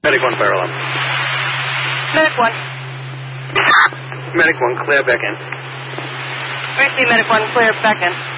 Medic 1, fire alarm. Medic 1. Medic 1, clear back in. Repeat, Medic 1, clear back in.